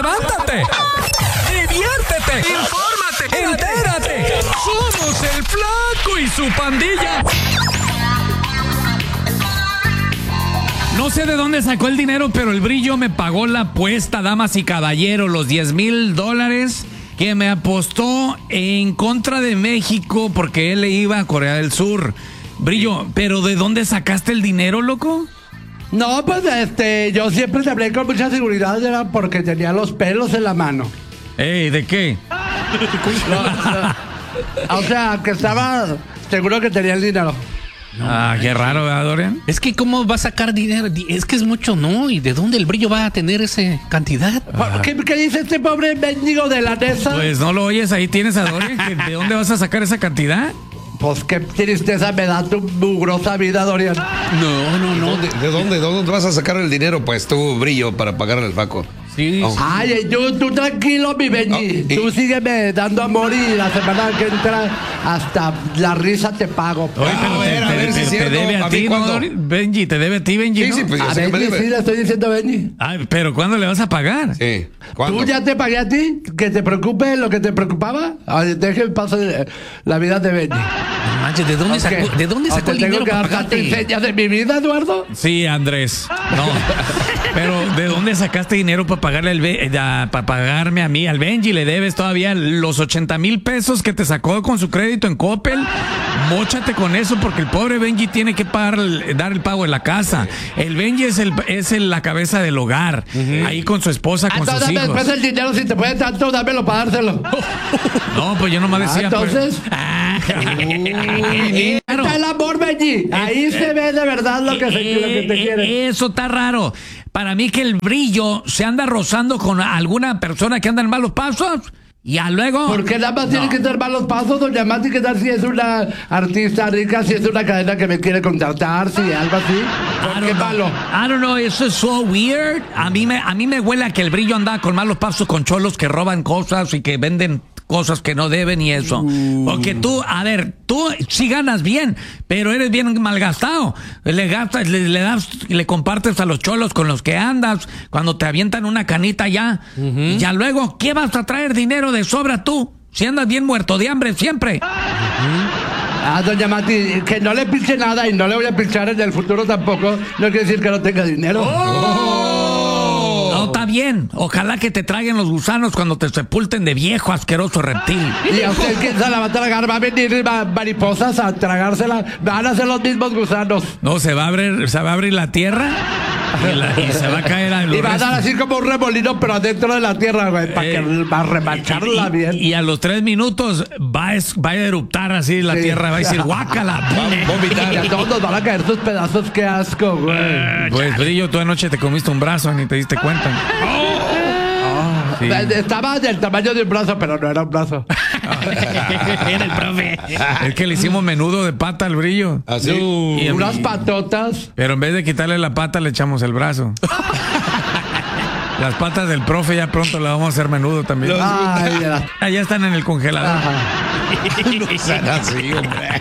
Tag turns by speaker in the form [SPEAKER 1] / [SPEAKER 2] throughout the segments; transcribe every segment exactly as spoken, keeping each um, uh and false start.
[SPEAKER 1] levántate, diviértete, infórmate, entérate. Somos el Flaco y su pandilla. No sé de dónde sacó el dinero, pero el Brillo me pagó la apuesta, damas y caballeros, los diez mil dólares que me apostó en contra de México porque él le iba a Corea del Sur. Brillo, ¿pero de dónde sacaste el dinero, loco?
[SPEAKER 2] No, pues este, yo siempre te hablé con mucha seguridad, era porque tenía los pelos en la mano.
[SPEAKER 1] Ey, ¿de qué?
[SPEAKER 2] No, no, o sea, que estaba seguro que tenía el dinero.
[SPEAKER 1] No, ah, qué raro, ¿verdad, Dorian?
[SPEAKER 3] Es que cómo va a sacar dinero, es que es mucho, ¿no? ¿Y de dónde el Brillo va a tener esa cantidad?
[SPEAKER 2] Ah. ¿Qué, ¿Qué dice este pobre mendigo de la Nesa?
[SPEAKER 1] Pues no lo oyes, ahí tienes a Dorian. ¿De dónde vas a sacar esa cantidad?
[SPEAKER 2] Pues qué tristeza me da tu mugrosa vida, Dorian.
[SPEAKER 3] No, no, no.
[SPEAKER 4] ¿De, de dónde, de dónde vas a sacar el dinero, pues, tú, Brillo, para pagarle al Flaco?
[SPEAKER 3] Sí.
[SPEAKER 4] Oh.
[SPEAKER 2] Ay, tú, tú tranquilo, mi Benji.
[SPEAKER 4] Oh, y...
[SPEAKER 2] Tú sígueme dando amor y la semana que entra hasta la risa te pago.
[SPEAKER 1] Oye, pero
[SPEAKER 4] a
[SPEAKER 1] te,
[SPEAKER 4] ver, a
[SPEAKER 1] te,
[SPEAKER 4] ver
[SPEAKER 1] te,
[SPEAKER 4] si es
[SPEAKER 1] te
[SPEAKER 4] cierto.
[SPEAKER 1] debe a,
[SPEAKER 4] ¿A
[SPEAKER 1] ti,
[SPEAKER 4] mí
[SPEAKER 1] ¿no,
[SPEAKER 4] cuándo?
[SPEAKER 1] Dorian? Benji, te debe a ti, Benji,
[SPEAKER 4] Sí,
[SPEAKER 1] ¿no?
[SPEAKER 4] sí, pues yo
[SPEAKER 2] A
[SPEAKER 4] sé que me
[SPEAKER 2] Benji
[SPEAKER 4] debe.
[SPEAKER 2] sí le estoy diciendo Benji.
[SPEAKER 1] Ay, pero ¿cuándo le vas a pagar?
[SPEAKER 4] Sí. ¿Cuándo?
[SPEAKER 2] ¿Tú ya te pagué a ti? ¿Que te preocupe lo que te preocupaba? Ay, déjeme pasar la vida de Benji.
[SPEAKER 3] No manches, ¿de dónde
[SPEAKER 2] Okay.
[SPEAKER 3] sacó, ¿de dónde sacó el
[SPEAKER 2] ¿Te tengo
[SPEAKER 3] dinero
[SPEAKER 2] que
[SPEAKER 3] para
[SPEAKER 2] dar
[SPEAKER 3] pagarte?
[SPEAKER 2] enseñas de mi vida, Eduardo?
[SPEAKER 1] Sí, Andrés. No. Pero ¿de dónde sacaste dinero para pagarle al Be- a- para pagarme a mí? Al Benji le debes todavía los ochenta mil pesos que te sacó con su crédito en Coppel. Móchate con eso porque el pobre Benji tiene que pagar, el- dar el pago de la casa. El Benji es el es el- la cabeza del hogar. Uh-huh. Ahí con su esposa, con
[SPEAKER 2] Entonces,
[SPEAKER 1] sus
[SPEAKER 2] dame
[SPEAKER 1] hijos.
[SPEAKER 2] después el dinero, si te puede tanto, dámelo para dárselo.
[SPEAKER 1] No, pues yo nomás
[SPEAKER 2] Ah,
[SPEAKER 1] decía.
[SPEAKER 2] entonces.
[SPEAKER 1] Pues,
[SPEAKER 2] Ahí está el amor, Benji. Ahí se ve de verdad lo que, se, lo que te quiere.
[SPEAKER 1] Eso está raro. Para mí que el Brillo se anda rozando con alguna persona que anda en malos pasos. Y ya luego.
[SPEAKER 2] Porque nada más
[SPEAKER 1] No.
[SPEAKER 2] tiene que dar malos pasos, doña Mati, que tal si es una artista rica, si es una cadena que me quiere contratar, si algo así.
[SPEAKER 1] I
[SPEAKER 2] ¿Por
[SPEAKER 1] don't
[SPEAKER 2] qué
[SPEAKER 1] know.
[SPEAKER 2] malo?
[SPEAKER 1] I don't know, eso es so weird. A mí me, a mí me huele a que el Brillo anda con malos pasos con cholos que roban cosas y que venden cosas que no deben y eso.
[SPEAKER 2] Uh.
[SPEAKER 1] Porque tú, a ver, tú sí ganas bien, pero eres bien malgastado. Le gastas, le, le das, le compartes a los cholos con los que andas, cuando te avientan una canita ya. Uh-huh. Y ya luego, ¿qué vas a traer dinero de sobra tú? Si andas bien muerto de hambre siempre.
[SPEAKER 2] Uh-huh. Ah, doña Mati, que no le pinche nada y no le voy a pinchar en el futuro tampoco, no quiere decir que no tenga dinero.
[SPEAKER 1] ¡Oh! No, está bien. Ojalá que te traigan los gusanos cuando te sepulten de viejo asqueroso reptil.
[SPEAKER 2] Y a usted que se la va a tragar, va a venir ma- mariposas a tragársela, van a ser los mismos gusanos.
[SPEAKER 1] No, se va a abrir, se va a abrir la tierra y, la- y se va a caer a los
[SPEAKER 2] Y va a dar
[SPEAKER 1] restos.
[SPEAKER 2] así como un remolino, pero adentro de la tierra, güey, para
[SPEAKER 1] Eh,
[SPEAKER 2] que va a remacharla
[SPEAKER 1] y,
[SPEAKER 2] bien.
[SPEAKER 1] y a los tres minutos va a, es- va a eruptar así la
[SPEAKER 2] Sí.
[SPEAKER 1] tierra, va a decir guácala.
[SPEAKER 2] Y a todos nos van a caer sus pedazos, qué asco, güey.
[SPEAKER 1] Pues Brillo, tú anoche te comiste un brazo ni te diste cuenta. Sí.
[SPEAKER 2] Estaba del tamaño de un brazo, pero no era un brazo.
[SPEAKER 3] Era el profe.
[SPEAKER 1] Es que le hicimos menudo de pata al Brillo.
[SPEAKER 4] ¿Ah, sí?
[SPEAKER 1] Y-
[SPEAKER 2] Unas patotas.
[SPEAKER 1] Pero en vez de quitarle la pata, le echamos el brazo. Las patas del profe ya pronto las vamos a hacer menudo también.
[SPEAKER 4] Los-
[SPEAKER 2] Ay, ya.
[SPEAKER 1] Ah, ya están en el congelador.
[SPEAKER 2] Ajá.
[SPEAKER 4] No sean así, hombre.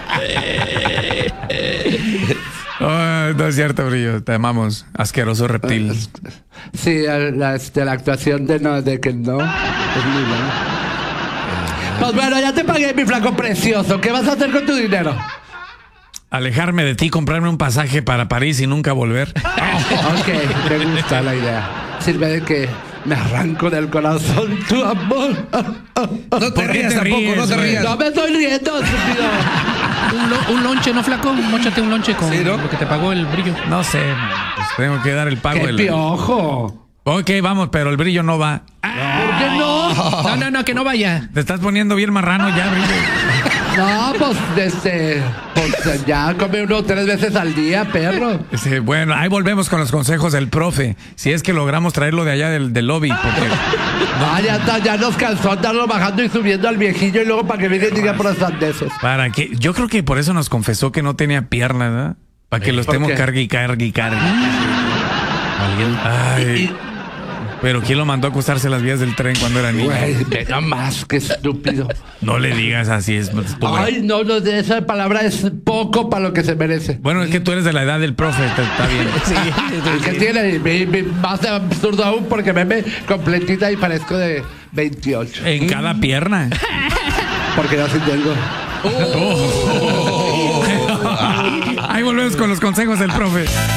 [SPEAKER 1] Oh, no es cierto, Brillo. Te amamos. Asqueroso reptil.
[SPEAKER 2] Sí, la, este, la actuación de, no, de que no es muy buena. Pues bueno, ya te pagué, mi flaco precioso. ¿Qué vas a hacer con tu dinero?
[SPEAKER 1] Alejarme de ti, comprarme un pasaje para París y nunca volver.
[SPEAKER 2] Ok, me gusta la idea. Sirve de que me arranco del corazón tu amor.
[SPEAKER 4] No te
[SPEAKER 1] ¿Por qué
[SPEAKER 4] rías
[SPEAKER 1] te
[SPEAKER 4] tampoco,
[SPEAKER 1] ríes,
[SPEAKER 4] no te
[SPEAKER 1] güey?
[SPEAKER 4] rías.
[SPEAKER 2] No me estoy riendo, estúpido.
[SPEAKER 3] Un, lo- un lonche, ¿no, flaco? Móchate un lonche con
[SPEAKER 4] Sí, ¿no?
[SPEAKER 3] lo que te pagó el Brillo.
[SPEAKER 1] No sé, man, pues tengo que dar el pago.
[SPEAKER 2] ¡Qué
[SPEAKER 1] del-
[SPEAKER 2] piojo!
[SPEAKER 1] Ok, vamos, pero el Brillo no va.
[SPEAKER 2] ¿Por qué no?
[SPEAKER 3] No, no, no, que no vaya.
[SPEAKER 1] Te estás poniendo bien marrano ya, Brillo.
[SPEAKER 2] No, pues, este, pues ya come uno tres veces al día, perro.
[SPEAKER 1] Sí, bueno, ahí volvemos con los consejos del profe. Si es que logramos traerlo de allá del, del lobby. Porque
[SPEAKER 2] Ah, ya está, ya nos cansó andarlo bajando y subiendo al viejillo y luego para que venga y diga por las sandeces.
[SPEAKER 1] para que, yo creo que por eso nos confesó que no tenía piernas, ¿verdad? Para que lo
[SPEAKER 2] ¿por
[SPEAKER 1] estemos
[SPEAKER 2] qué?
[SPEAKER 1] cargue y cargue y cargue.
[SPEAKER 2] Y,
[SPEAKER 1] Ay, Pero ¿quién lo mandó a acostarse a las vías del tren cuando era niño?
[SPEAKER 2] Güey, ve nomás, qué estúpido.
[SPEAKER 1] No le digas así, es pobre.
[SPEAKER 2] Ay, no, no, de esa palabra es poco para lo que se merece.
[SPEAKER 1] Bueno, es que tú eres de la edad del profe, está está bien.
[SPEAKER 2] Sí, ¿qué tiene? Me- me- más absurdo aún porque me ve completita y parezco de veintiocho.
[SPEAKER 1] En cada pierna.
[SPEAKER 2] Porque no soy delgo.
[SPEAKER 1] Ahí volvemos con los consejos del profe.